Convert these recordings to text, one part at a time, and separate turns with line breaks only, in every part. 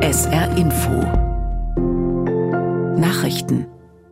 SR Info Nachrichten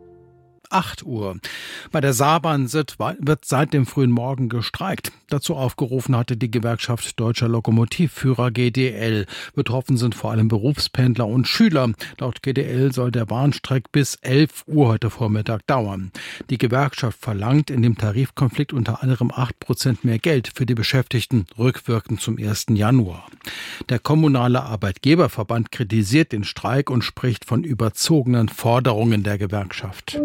8 Uhr. Bei der Saarbahn wird seit dem frühen Morgen gestreikt. Dazu aufgerufen hatte die Gewerkschaft Deutscher Lokomotivführer GDL. Betroffen sind vor allem Berufspendler und Schüler. Laut GDL soll der Bahnstreik bis 11 Uhr heute Vormittag dauern. Die Gewerkschaft verlangt in dem Tarifkonflikt unter anderem 8% mehr Geld für die Beschäftigten, rückwirkend zum 1. Januar. Der kommunale Arbeitgeberverband kritisiert den Streik und spricht von überzogenen Forderungen der Gewerkschaft.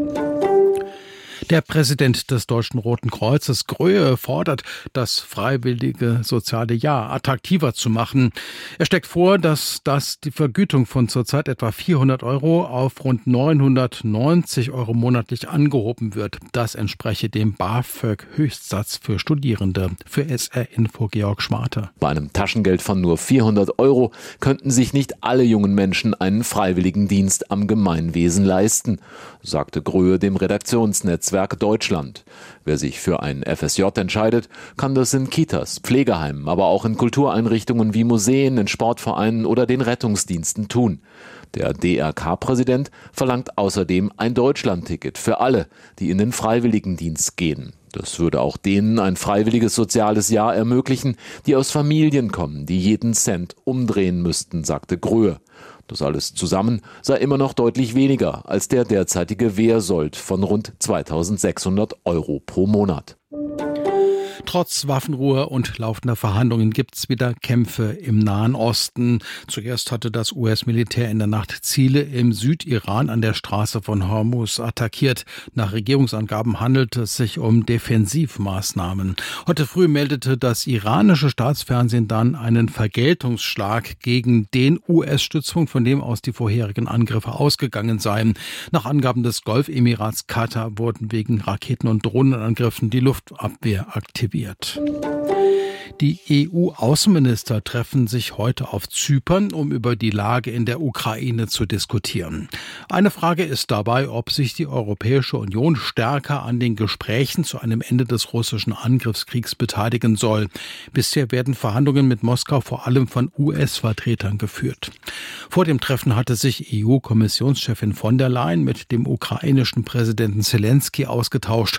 Der Präsident des Deutschen Roten Kreuzes, Gröhe, fordert, das freiwillige soziale Jahr attraktiver zu machen. Er steckt vor, dass die Vergütung von zurzeit etwa 400 € auf rund 990 € monatlich angehoben wird. Das entspreche dem BAföG-Höchstsatz für Studierende. Für SR Info Georg Schwarte.
Bei einem Taschengeld von nur 400 € könnten sich nicht alle jungen Menschen einen freiwilligen Dienst am Gemeinwesen leisten, sagte Gröhe dem Redaktionsnetzwerk Deutschland. Wer sich für ein FSJ entscheidet, kann das in Kitas, Pflegeheimen, aber auch in Kultureinrichtungen wie Museen, in Sportvereinen oder den Rettungsdiensten tun. Der DRK-Präsident verlangt außerdem ein Deutschlandticket für alle, die in den Freiwilligendienst gehen. Das würde auch denen ein freiwilliges soziales Jahr ermöglichen, die aus Familien kommen, die jeden Cent umdrehen müssten, sagte Gröhe. Das alles zusammen sei immer noch deutlich weniger als der derzeitige Wehrsold von rund 2.600 € pro Monat.
Trotz Waffenruhe und laufender Verhandlungen gibt's wieder Kämpfe im Nahen Osten. Zuerst hatte das US-Militär in der Nacht Ziele im Südiran an der Straße von Hormuz attackiert. Nach Regierungsangaben handelte es sich um Defensivmaßnahmen. Heute früh meldete das iranische Staatsfernsehen dann einen Vergeltungsschlag gegen den US-Stützpunkt, von dem aus die vorherigen Angriffe ausgegangen seien. Nach Angaben des Golfemirats Katar wurden wegen Raketen- und Drohnenangriffen die Luftabwehr aktiviert. Die EU-Außenminister treffen sich heute auf Zypern, um über die Lage in der Ukraine zu diskutieren. Eine Frage ist dabei, ob sich die Europäische Union stärker an den Gesprächen zu einem Ende des russischen Angriffskriegs beteiligen soll. Bisher werden Verhandlungen mit Moskau vor allem von US-Vertretern geführt. Vor dem Treffen hatte sich EU-Kommissionschefin von der Leyen mit dem ukrainischen Präsidenten Zelensky ausgetauscht.